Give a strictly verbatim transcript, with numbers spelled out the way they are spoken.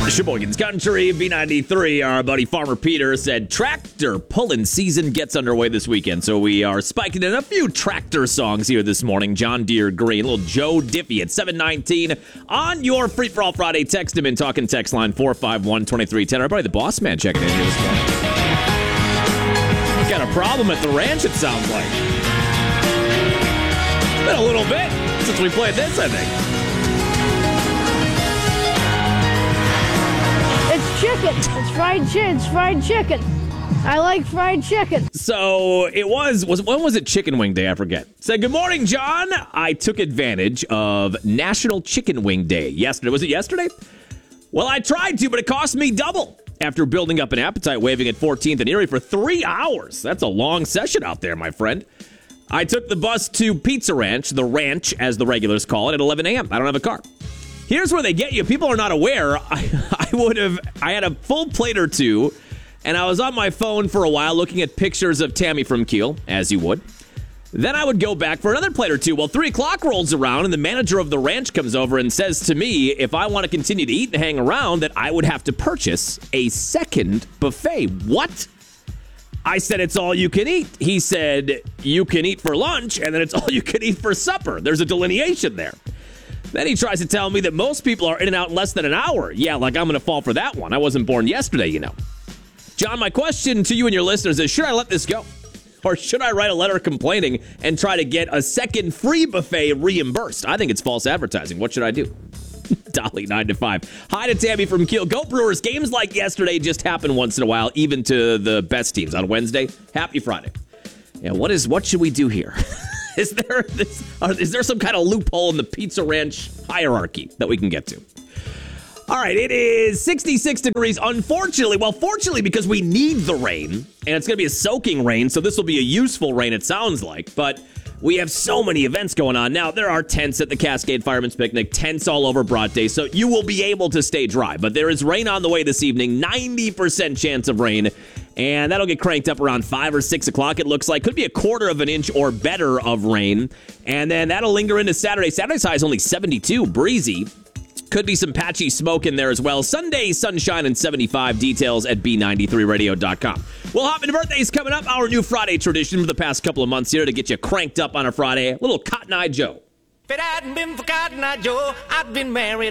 Sheboygan's Country, B ninety-three. Our buddy Farmer Peter said tractor pulling season gets underway this weekend. So we are spiking in a few tractor songs here this morning. John Deere Green, little Joe Diffie at seven nineteen on your Free For All Friday. Text him in, talking text line four five one, two three one zero. Our buddy the Boss Man checking in here this morning. Got a problem at the ranch, it sounds like. It's been a little bit since we played this, I think. Chicken. It's fried chicken. It's fried chicken. I like fried chicken. So it was, was, when was it Chicken Wing Day? I forget. Said, good morning, John. I took advantage of National Chicken Wing Day yesterday. Was it yesterday? Well, I tried to, but it cost me double. After building up an appetite, waving at fourteenth and Erie for three hours. That's a long session out there, my friend. I took the bus to Pizza Ranch, the ranch, as the regulars call it, at eleven a.m. I don't have a car. Here's where they get you. People are not aware. I, I would have, I had a full plate or two, and I was on my phone for a while looking at pictures of Tammy from Kiel, as you would. Then I would go back for another plate or two. Well, three o'clock rolls around, and the manager of the ranch comes over and says to me, if I want to continue to eat and hang around, that I would have to purchase a second buffet. What? I said, it's all you can eat. He said, you can eat for lunch, and then it's all you can eat for supper. There's a delineation there. Then he tries to tell me that most people are in and out in less than an hour. Yeah, like I'm going to fall for that one. I wasn't born yesterday, you know. John, my question to you and your listeners is, should I let this go? Or should I write a letter complaining and try to get a second free buffet reimbursed? I think it's false advertising. What should I do? Dolly, nine to five. Hi to Tammy from Kiel. Go Brewers. Games like yesterday just happen once in a while, even to the best teams on Wednesday. Happy Friday. Yeah, what is? What should we do here? Is there this, uh, is there some kind of loophole in the Pizza Ranch hierarchy that we can get to? All right, it is sixty-six degrees. Unfortunately, well, fortunately, because we need the rain, and it's going to be a soaking rain, so this will be a useful rain, it sounds like. But we have so many events going on. Now, there are tents at the Cascade Fireman's Picnic, tents all over Broad Day, so you will be able to stay dry. But there is rain on the way this evening, ninety percent chance of rain. And that'll get cranked up around five or six o'clock, it looks like. Could be a quarter of an inch or better of rain. And then that'll linger into Saturday. Saturday's high is only seventy-two, breezy. Could be some patchy smoke in there as well. Sunday, sunshine and seventy-five. Details at b ninety-three radio dot com. We'll hop into birthdays coming up. Our new Friday tradition for the past couple of months here to get you cranked up on a Friday. A little Cotton Eye Joe. If it hadn't been for Cotton Eye Joe, I'd been married.